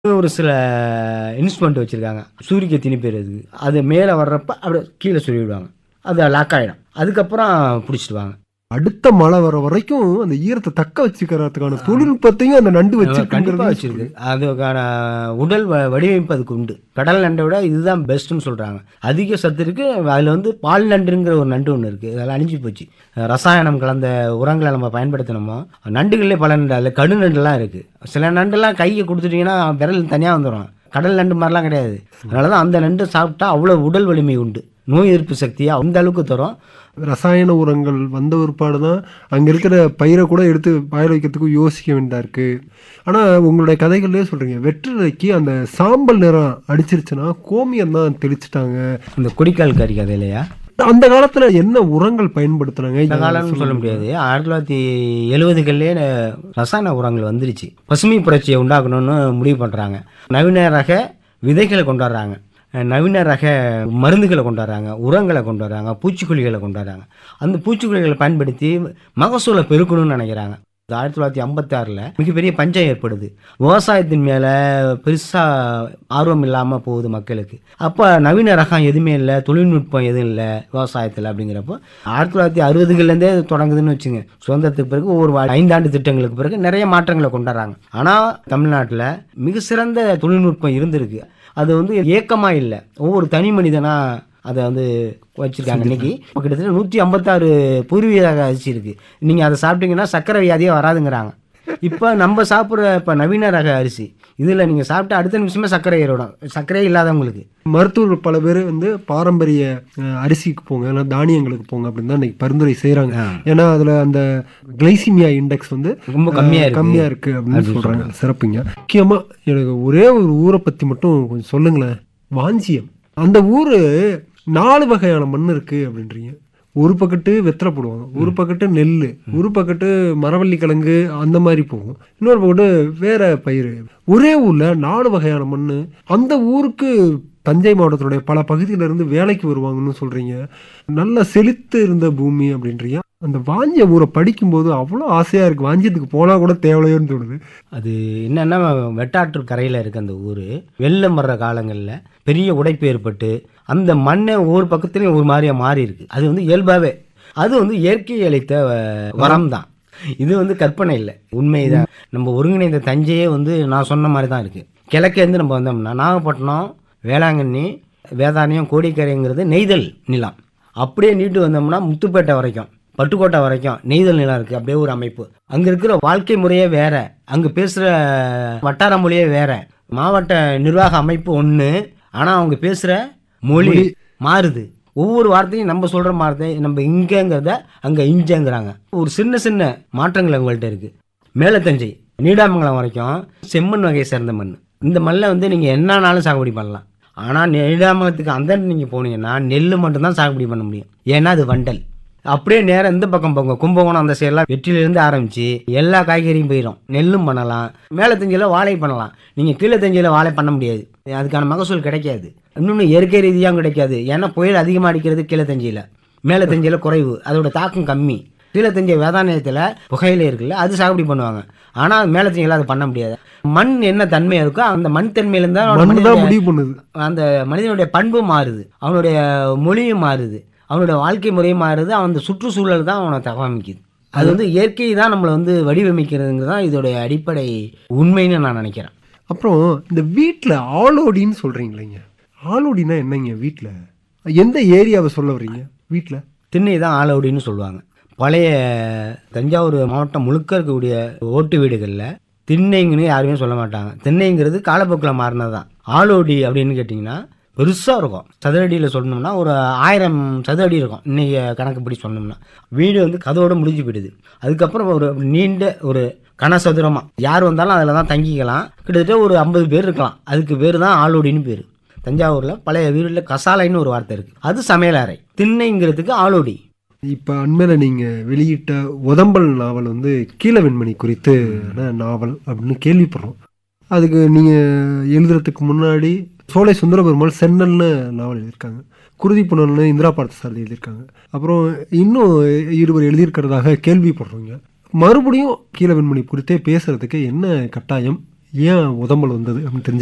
ஒரு சில இன்ஸ்ட்ருமெண்ட் வச்சிருக்காங்க. சூரிய தீனி பேர் அது. அது மேல வர்றப்ப அப்படியே கீழ சொருவிடுவாங்க. அது லாக் ஆயிடும். அதுக்கப்புறம் புடிச்சிடுவாங்க. அடுத்த மழை வர வரைக்கும் அந்த ஈரத்த தக்க வச்சுக்கிறதுக்கான தொழில்நுட்பத்தையும் அந்த நண்டு கண்டிப்பா வச்சிருக்குங்கிறது வச்சிருக்கு. அதுக்கான உடல் வடிவமைப்பு அதுக்கு உண்டு. கடல் நண்டை விட இதுதான் பெஸ்ட்ன்னு சொல்றாங்க. அதிக சத்து இருக்கு. அதுல வந்து பால் நண்டுங்கிற ஒரு நண்டு ஒண்ணு இருக்கு. அதெல்லாம் அழிஞ்சு போச்சு. ரசாயனம் கலந்த உரங்களை நம்ம பயன்படுத்தினோமோ, நண்டுகளே பல நண்டு, அதுல கடு நண்டுலாம் இருக்கு. சில நண்டுலாம் கையை கொடுத்துட்டீங்கன்னா விரல் தனியா வந்துடும். கடல் நண்டு மாதிரிலாம் கிடையாது. அதனாலதான் அந்த நண்டு சாப்பிட்டா அவ்வளவு உடல் வலிமை உண்டு. நோய் எதிர்ப்பு சக்தியை அந்த அளவுக்கு தரும். ரசாயன உரங்கள் வந்த ஒருபாடு தான் அங்க இருக்கிற பயிரை கூட எடுத்து வாயில வைக்கிறதுக்கு யோசிக்க வேண்டியதா இருக்கு. ஆனா உங்களுடைய கதைகள்லயே சொல்றீங்க, வெற்றிலைக்கு அந்த சாம்பல் நிறம் அடிச்சிருச்சுன்னா கோமியம் தான் தெளிச்சுட்டாங்க. இந்த கொடிக்கால் கறி கதையிலையா? அந்த காலத்துல என்ன உரங்கள் பயன்படுத்துனாங்க? இந்த காலம்னு சொல்ல முடியாது. 1970களிலே ரசாயன உரங்கள் வந்துருச்சு. பசுமை புரட்சியை உண்டாக்கணும்னு முடிவு பண்றாங்க. நவீன ரக விதைகளை கொண்டு வர்றாங்க. நவீன ரக மருந்துகளை கொண்டு வர்றாங்க. உரங்களை கொண்டு வர்றாங்க. பூச்சிக்கொல்லிகளை கொண்டு வர்றாங்க. அந்த பூச்சிக்கொல்லிகளை பயன்படுத்தி மகசூலை பெருக்கணும்னு நினைக்கிறாங்க. 1956ல் மிகப்பெரிய பஞ்சம் ஏற்படுது. விவசாயத்தின் மேல பெருசா ஆர்வம் இல்லாம போகுது மக்களுக்கு. அப்ப நவீன ரகம் எதுவுமே இல்லை, தொழில்நுட்பம் எதுவும் இல்லை விவசாயத்தில். அப்படிங்கிறப்போ 1960களிலேருந்தே தொடங்குதுன்னு வச்சுங்க. சுதந்திரத்துக்கு பிறகு ஒரு 5 ஆண்டு திட்டங்களுக்கு பிறகு நிறைய மாற்றங்களை கொண்டாடுறாங்க. ஆனா தமிழ்நாட்டில் மிக சிறந்த தொழில்நுட்பம் இருந்திருக்கு. அது வந்து ஏக்கமா இல்லை, ஒவ்வொரு தனி மனிதனா அதை வந்து வச்சிருக்காங்க. இன்னைக்கு கிட்டத்தட்ட 156 பூர்வீக அரிசி இருக்கு. நீங்க அதை சாப்பிட்டீங்கன்னா சர்க்கரை வியாதியே வராதுங்கிறாங்க. இப்ப நம்ம சாப்பிட்ற இப்ப நவீன ரக அரிசி இதுல நீங்க சாப்பிட்டா அடுத்த நிமிஷமே சர்க்கரை ஏறிடும். சர்க்கரையே இல்லாதவங்களுக்கு. மருத்துவர்கள் பல பேர் வந்து பாரம்பரிய அரிசிக்கு போங்க, இல்லை தானியங்களுக்கு போங்க அப்படின்னு தான் இன்னைக்கு பரிந்துரை செய்யறாங்க. ஏன்னா அதுல அந்த கிளைசிமியா இண்டெக்ஸ் வந்து ரொம்ப கம்மியா இருக்கு அப்படின்னு சொல்றாங்க. சிறப்புங்க. முக்கியமா எனக்கு ஒரே ஒரு ஊரை பத்தி மட்டும் கொஞ்சம் சொல்லுங்களேன். வாஞ்சியம். அந்த ஊரு 4 வகையான மண் இருக்கு அப்படின்றீங்க. ஒரு பக்கத்து வெத்தலை போடுவாங்க, ஒரு பக்கத்து நெல், ஒரு பக்கத்து மரவள்ளி கிழங்கு அந்த மாதிரி போகும், இன்னொரு பக்கத்து வேற பயிர். ஒரே ஊர்ல 4 வகையான மண். அந்த ஊருக்கு தஞ்சை மாவட்டத்துடைய பல பகுதியில இருந்து வேலைக்கு வருவாங்கன்னு சொல்றீங்க. நல்ல செழித்து இருந்த பூமி அப்படின்றீங்க. அந்த வாஞ்சிய ஊரை படிக்கும்போது அவ்வளோ ஆசையா இருக்கு. வாஞ்சியத்துக்கு போனா கூட தேவையோன்னு தோணுது. அது என்னன்னா, வெட்டாற்று கரையில இருக்கு அந்த ஊரு. வெள்ளம் வர்ற காலங்கள்ல பெரிய உடைப்பு ஏற்பட்டு அந்த மண்ணை ஒவ்வொரு பக்கத்துலயும் ஒரு மாதிரியா மாறி இருக்கு. அது வந்து இயல்பாவே, அது வந்து இயற்கை அளித்த வரம் தான். இது வந்து கற்பனை இல்லை, உண்மைதான். நம்ம ஒருங்கிணைந்த தஞ்சையே வந்து நான் சொன்ன மாதிரி தான் இருக்கு. கிழக்கேருந்து நம்ம வந்தோம்னா நாகப்பட்டினம், வேளாங்கண்ணி, வேதாரண்யம், கோடிக்கரைங்கிறது நெய்தல் நிலம். அப்படியே நீட்டு வந்தோம்னா முத்துப்பேட்டை வரைக்கும், பட்டுக்கோட்டை வரைக்கும் நெய்தல் நிலம் இருக்கு. அப்படியே ஒரு அமைப்பு. அங்க இருக்கிற வாழ்க்கை முறையே வேற, அங்க பேசுற வட்டார மொழியே வேற. மாவட்ட நிர்வாக அமைப்பு ஒண்ணு, ஆனா அவங்க பேசுற மொழி மாறுது. ஒவ்வொரு வார்த்தையும் நம்ம சொல்ற வார்த்தை நம்ம இங்கங்கிறத அங்க இஞ்சங்கிறாங்க. ஒரு சின்ன சின்ன மாற்றங்கள் அவங்கள்ட்ட இருக்கு. மேலத்தஞ்சை நீடாமங்கலம் வரைக்கும் செம்மண் வகையை சேர்ந்த மண். இந்த மண்ணை வந்து நீங்க என்னன்னாலும் சாகுபடி பண்ணலாம். ஆனா நீடாமங்கலத்துக்கு அந்த நீங்க போனீங்கன்னா நெல் மட்டும்தான் சாகுபடி பண்ண முடியும். ஏன்னா அது வண்டல். அப்படியே நேரம் இந்த பக்கம் போங்க, கும்பகோணம் அந்த சைடெல்லாம் வெற்றிலிருந்து ஆரம்பிச்சு எல்லா காய்கறியும் போயிடும். நெல்லும் பண்ணலாம், மேலே தஞ்சையில வாழை பண்ணலாம். நீங்க கீழே தஞ்சையில வாழை பண்ண முடியாது, அதுக்கான மகசூல் கிடைக்காது. இன்னொன்று இயற்கை ரீதியாகவும் கிடைக்காது. ஏன்னா புயல் அதிகமாக அடிக்கிறது கீழே தஞ்சையில, மேலே தஞ்சையில குறைவு, அதோட தாக்கம் கம்மி. கீழே தஞ்சை வேதாரண்யத்தில் புகையில இருக்குல்ல, அது சாகுபடி பண்ணுவாங்க. ஆனால் மேலே தஞ்சையில அது பண்ண முடியாது. மண் என்ன தன்மையா இருக்கோ அந்த மண் தன்மையிலிருந்து தான் முடிவு பண்ணுது. அந்த மனிதனுடைய பண்பு மாறுது, அவனுடைய மொழியும் மாறுது, அவனுடைய வாழ்க்கை முறையும் மாறுது, அவன் சுற்றுச்சூழல் தான் அவனை தகவமைக்குது. அது வந்து இயற்கை தான் நம்மளை வந்து வடிவமைக்கிறதுங்கிறது தான் இதோடைய அடிப்படை உண்மைன்னு நான் நினைக்கிறேன். அப்புறம் இந்த வீட்டில் ஆளோடின்னு சொல்றீங்களேங்க, ஆளோடினா என்னங்க? வீட்டில் எந்த ஏரியாவை சொல்ல வர்றீங்க? வீட்டில் திண்ணை தான் ஆளோடின்னு சொல்லுவாங்க. பழைய தஞ்சாவூர் மாவட்டம் முழுக்க இருக்கக்கூடிய ஓட்டு வீடுகளில் திண்ணைங்கன்னு யாருமே சொல்ல மாட்டாங்க. திண்ணைங்கிறது காலப்போக்கில் மாறினது தான். ஆளோடி அப்படின்னு கேட்டிங்கன்னா பெருசாக இருக்கும். சதுரடியில் சொல்லணும்னா ஒரு 1000 சதுரடி இருக்கும். இன்னைக்கு கணக்குப்படி சொன்னோம்னா வீடு வந்து கதவோடு முடிஞ்சு போயிடுது. அதுக்கப்புறம் ஒரு நீண்ட ஒரு கனசதுரமாக யார் வந்தாலும் அதில் தான் தங்கிக்கலாம். கிட்டத்தட்ட ஒரு 50 பேர் இருக்கலாம். அதுக்கு பேர் தான் ஆளோடின்னு பேர். தஞ்சாவூரில் பழைய வீட்டில் கசாலைன்னு ஒரு வார்த்தை இருக்குது, அது சமையல் அறை. திண்ணைங்கிறதுக்கு ஆளோடி. இப்போ அண்மையில் நீங்கள் வெளியிட்ட உதம்பல் நாவல் வந்து கீழவெண்மணி குறித்து நாவல் அப்படின்னு கேள்விப்படுறோம். அதுக்கு நீங்கள் எழுதுறதுக்கு முன்னாடி சோலை சுந்தரபெருமாள் சென்னல்னு நாவல் எழுதியிருக்காங்க. குருதி புனல்னு இந்திரா பார்த்தசாரதி எழுதியிருக்காங்க. அப்புறம் இன்னும் 2 எழுதியிருக்கிறதாக கேள்விப்படுறோங்க. மறுபடியும் கீழவெண்மணி குறித்தே பேசுறதுக்கு என்ன கட்டாயம், ஏன் உதம்பல் வந்தது அப்படின்னு தெரிஞ்சு